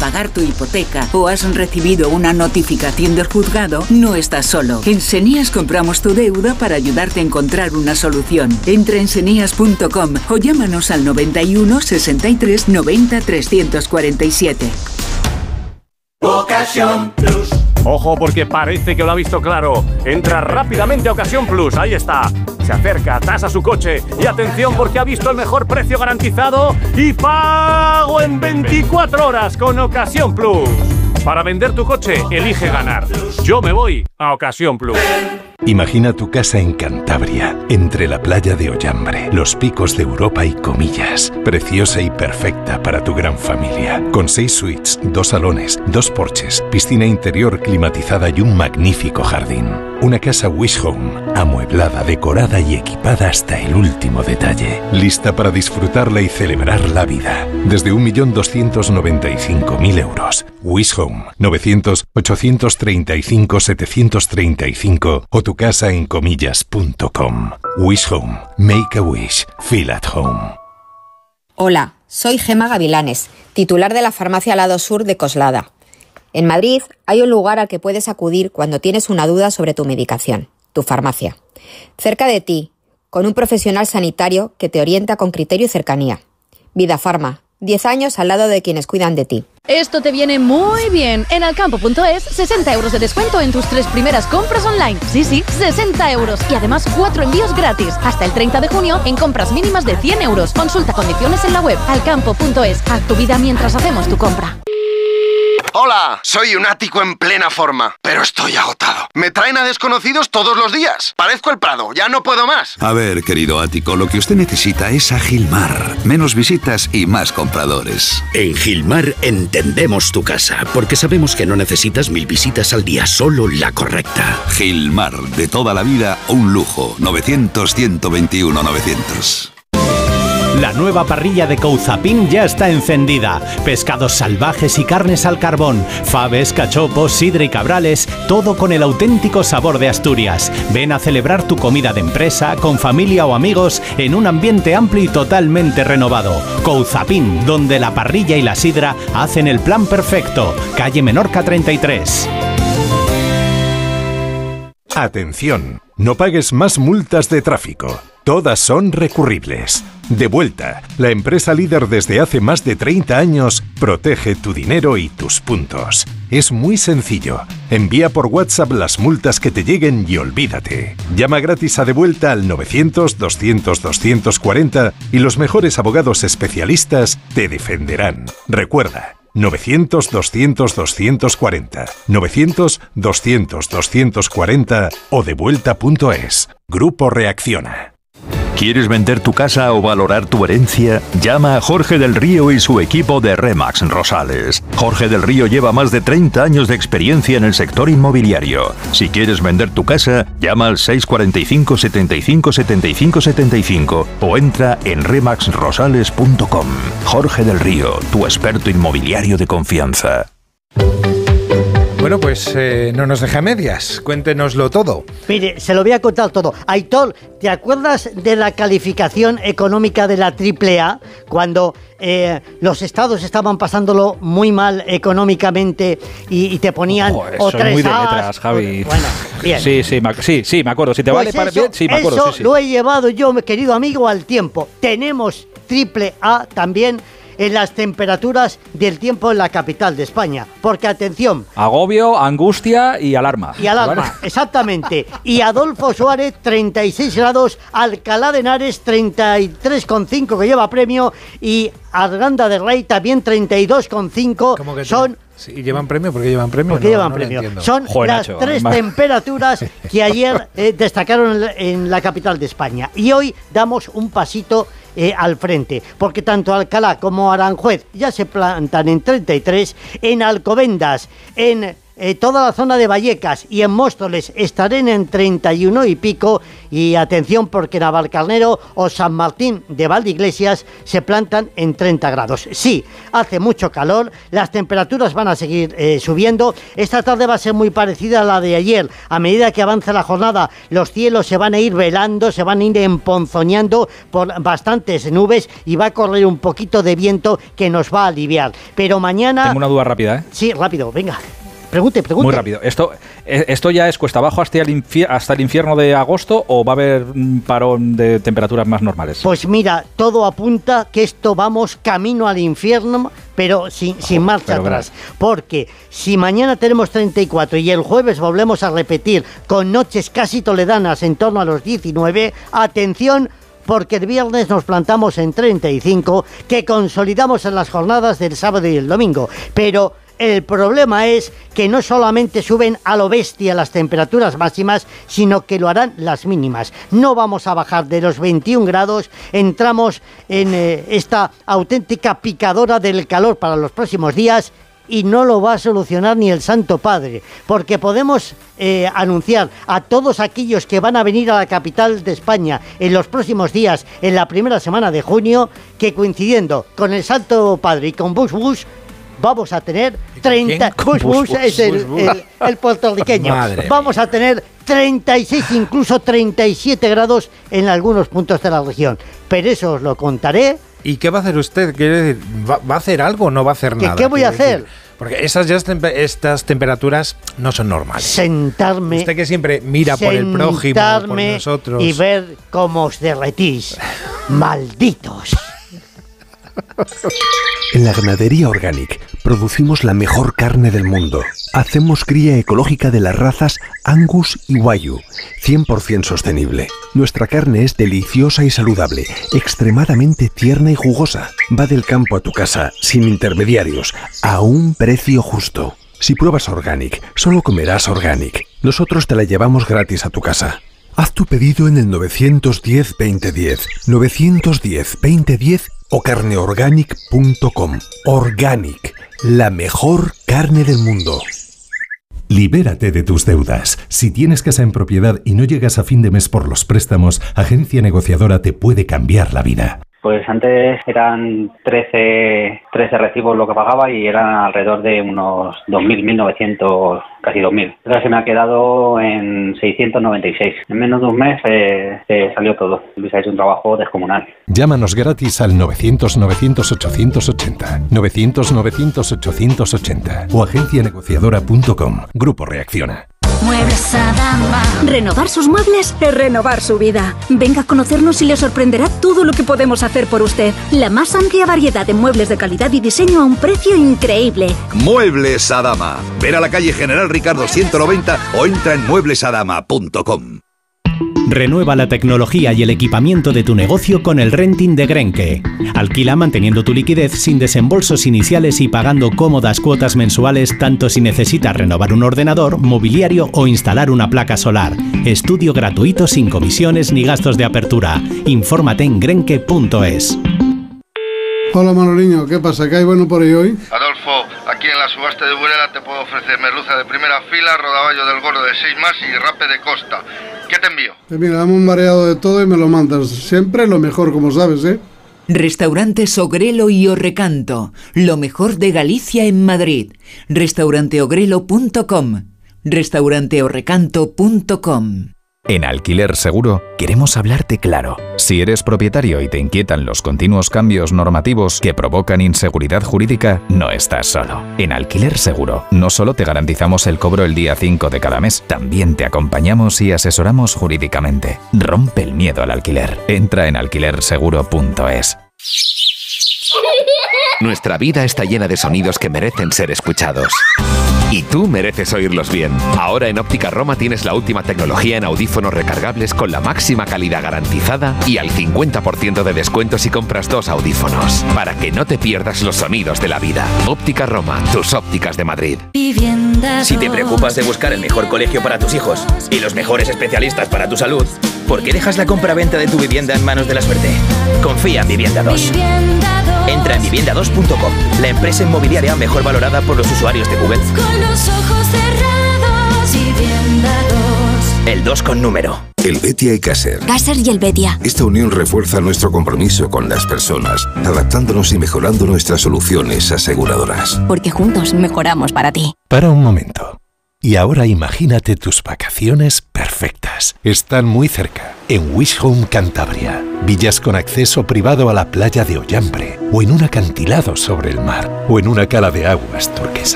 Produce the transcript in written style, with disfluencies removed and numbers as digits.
pagar tu hipoteca o has recibido una notificación del juzgado, no estás solo. En Senías compramos tu deuda para ayudarte a encontrar una solución. Entra en senías.com o llámanos al 91 63 90 347. Ocasión Plus. Ojo, porque parece que lo ha visto claro. Entra rápidamente a Ocasión Plus, ahí está. Se acerca, tasa su coche y atención porque ha visto el mejor precio garantizado y pago en 24 horas con Ocasión Plus. Para vender tu coche, elige ganar. Yo me voy a Ocasión Plus. Imagina tu casa en Cantabria, entre la playa de Ollambre, los picos de Europa y Comillas. Preciosa y perfecta para tu gran familia. Con 6 suites, 2 salones, 2 porches, piscina interior climatizada y un magnífico jardín. Una casa Wish Home, amueblada, decorada y equipada hasta el último detalle. Lista para disfrutarla y celebrar la vida. Desde 1.295.000 euros. Wish Home, 900-835-735 o tu casa en comillas.com. Wish Home. Make a wish. Feel at home. Hola, soy Gema Gavilanes, titular de la farmacia Lado Sur de Coslada. En Madrid hay un lugar al que puedes acudir cuando tienes una duda sobre tu medicación, tu farmacia. Cerca de ti, con un profesional sanitario que te orienta con criterio y cercanía. Vida Farma, 10 años al lado de quienes cuidan de ti. Esto te viene muy bien. En alcampo.es, 60 euros de descuento en tus 3 primeras compras online. Sí, 60 euros. Y además 4 envíos gratis. Hasta el 30 de junio en compras mínimas de 100 euros. Consulta condiciones en la web. Alcampo.es. Haz tu vida mientras hacemos tu compra. Hola, soy un ático en plena forma, pero estoy agotado. Me traen a desconocidos todos los días. Parezco el Prado, ya no puedo más. A ver, querido ático, lo que usted necesita es a Gilmar. Menos visitas y más compradores. En Gilmar entendemos tu casa, porque sabemos que no necesitas 1000 visitas al día, solo la correcta. Gilmar, de toda la vida, un lujo. 900-121-900. La nueva parrilla de Couzapin ya está encendida. Pescados salvajes y carnes al carbón, faves, cachopos, sidra y cabrales, todo con el auténtico sabor de Asturias. Ven a celebrar tu comida de empresa, con familia o amigos, en un ambiente amplio y totalmente renovado. Couzapin, donde la parrilla y la sidra hacen el plan perfecto. Calle Menorca 33. Atención, no pagues más multas de tráfico. Todas son recurribles. Devuelta, la empresa líder desde hace más de 30 años, protege tu dinero y tus puntos. Es muy sencillo. Envía por WhatsApp las multas que te lleguen y olvídate. Llama gratis a Devuelta al 900-200-240 y los mejores abogados especialistas te defenderán. Recuerda, 900-200-240, 900-200-240 o devuelta.es. Grupo Reacciona. ¿Quieres vender tu casa o valorar tu herencia? Llama a Jorge del Río y su equipo de Remax Rosales. Jorge del Río lleva más de 30 años de experiencia en el sector inmobiliario. Si quieres vender tu casa, llama al 645 75 75 75 o entra en remaxrosales.com. Jorge del Río, tu experto inmobiliario de confianza. Bueno, pues no nos deja medias. Cuéntenoslo todo. Mire, se lo voy a contar todo. Aitor, ¿te acuerdas de la calificación económica de la AAA? Cuando los estados estaban pasándolo muy mal económicamente y te ponían o 3 muy de letras, Javi. Bueno, bien. Sí, me acuerdo. Si te pues vale para bien, sí, me acuerdo. Eso lo he llevado yo, mi querido amigo, al tiempo. Tenemos AAA también en las temperaturas del tiempo en la capital de España. Porque, atención... Agobio, angustia y alarma. Y alarma, ¿vale? Exactamente. Y Adolfo Suárez, 36 grados. Alcalá de Henares, 33,5, que lleva premio. Y Arganda de Rey, también 32,5. Son... Sí, ¿llevan premio? ¿Por qué llevan premio? ¿Por qué llevan premio? Son las 3 temperaturas que ayer destacaron en la capital de España. Y hoy damos un pasito al frente, porque tanto Alcalá como Aranjuez ya se plantan en 33, en Alcobendas, en toda la zona de Vallecas y en Móstoles estarán en 31 y pico, y atención porque Navalcarnero o San Martín de Valdeiglesias se plantan en 30 grados. Sí, hace mucho calor, las temperaturas van a seguir subiendo. Esta tarde va a ser muy parecida a la de ayer. A medida que avanza la jornada, los cielos se van a ir velando, se van a ir emponzoñando por bastantes nubes y va a correr un poquito de viento que nos va a aliviar. Pero mañana... Tengo una duda rápida, ¿eh? Sí, rápido, venga. Pregunte. Muy rápido. ¿Esto ya es cuesta abajo hasta el infierno de agosto o va a haber un parón de temperaturas más normales? Pues mira, todo apunta que esto vamos camino al infierno, pero sin marcha atrás. Porque si mañana tenemos 34 y el jueves volvemos a repetir con noches casi toledanas en torno a los 19, atención, porque el viernes nos plantamos en 35, que consolidamos en las jornadas del sábado y el domingo. Pero el problema es que no solamente suben a lo bestia las temperaturas máximas, sino que lo harán las mínimas. No vamos a bajar de los 21 grados, entramos en esta auténtica picadora del calor para los próximos días, y no lo va a solucionar ni el Santo Padre, porque podemos anunciar a todos aquellos que van a venir a la capital de España en los próximos días, en la primera semana de junio, que coincidiendo con el Santo Padre y con Bush Bush, vamos a tener 30... Bush es el puertorriqueño. Vamos a tener 36, incluso 37 grados en algunos puntos de la región. Pero eso os lo contaré. ¿Y qué va a hacer usted? Quiere decir, ¿va a hacer algo o no va a hacer nada? ¿Qué voy a hacer? Porque estas temperaturas no son normales. Sentarme. Usted que siempre mira por el prójimo, por nosotros. Y ver cómo os derretís. ¡Malditos! En la Ganadería Organic producimos la mejor carne del mundo. Hacemos cría ecológica de las razas Angus y Wagyu, 100% sostenible. Nuestra carne es deliciosa y saludable, extremadamente tierna y jugosa. Va del campo a tu casa, sin intermediarios, a un precio justo. Si pruebas Organic, solo comerás Organic. Nosotros te la llevamos gratis a tu casa. Haz tu pedido en el 910-2010, 910-2010 o carneorganic.com. Organic, la mejor carne del mundo. Libérate de tus deudas. Si tienes casa en propiedad y no llegas a fin de mes por los préstamos, Agencia Negociadora te puede cambiar la vida. Pues antes eran 13 recibos lo que pagaba y eran alrededor de unos 2.000, 1.900, casi 2.000. Ahora se me ha quedado en 696. En menos de un mes se salió todo. Luis ha hecho un trabajo descomunal. Llámanos gratis al 900-900-880, 900-900-880 o agencianegociadora.com. Grupo Reacciona. Muebles Adama. Renovar sus muebles es renovar su vida. Venga a conocernos y le sorprenderá todo lo que podemos hacer por usted. La más amplia variedad de muebles de calidad y diseño a un precio increíble. Muebles Adama. Ven a la calle General Ricardo 190 o entra en mueblesadama.com. Renueva la tecnología y el equipamiento de tu negocio con el renting de Grenke. Alquila manteniendo tu liquidez sin desembolsos iniciales y pagando cómodas cuotas mensuales tanto si necesitas renovar un ordenador, mobiliario o instalar una placa solar. Estudio gratuito sin comisiones ni gastos de apertura. Infórmate en grenke.es. Hola Manoliño, ¿qué pasa? ¿Qué hay bueno por ahí hoy? Adolfo, aquí en la subasta de Burela te puedo ofrecer merluza de primera fila, rodaballo del gordo de 6 más y rape de costa. ¿Qué te envío? Mira, dame un mareado de todo y me lo mandas. Siempre lo mejor, como sabes, ¿eh? Restaurantes Ogrelo y Orrecanto, lo mejor de Galicia en Madrid. Restauranteogrelo.com, restauranteorrecanto.com. En Alquiler Seguro queremos hablarte claro. Si eres propietario y te inquietan los continuos cambios normativos que provocan inseguridad jurídica, no estás solo. En Alquiler Seguro no solo te garantizamos el cobro el día 5 de cada mes, también te acompañamos y asesoramos jurídicamente. Rompe el miedo al alquiler. Entra en alquilerseguro.es. Nuestra vida está llena de sonidos que merecen ser escuchados. Y tú mereces oírlos bien. Ahora en Óptica Roma tienes la última tecnología en audífonos recargables con la máxima calidad garantizada y al 50% de descuento si compras 2 audífonos. Para que no te pierdas los sonidos de la vida. Óptica Roma, tus ópticas de Madrid. Si te preocupas de buscar el mejor colegio para tus hijos y los mejores especialistas para tu salud, ¿por qué dejas la compra-venta de tu vivienda en manos de la suerte? Confía en Vivienda 2. Entra en vivienda2.com, la empresa inmobiliaria mejor valorada por los usuarios de Google. Con los ojos cerrados, Vivienda 2. El 2 con número. El Betia y Caser. Caser y el Betia. Esta unión refuerza nuestro compromiso con las personas, adaptándonos y mejorando nuestras soluciones aseguradoras. Porque juntos mejoramos para ti. Para un momento. Y ahora imagínate tus vacaciones perfectas. Están muy cerca, en Wish Home Cantabria. Villas con acceso privado a la playa de Ollambre, o en un acantilado sobre el mar, o en una cala de aguas turquesas.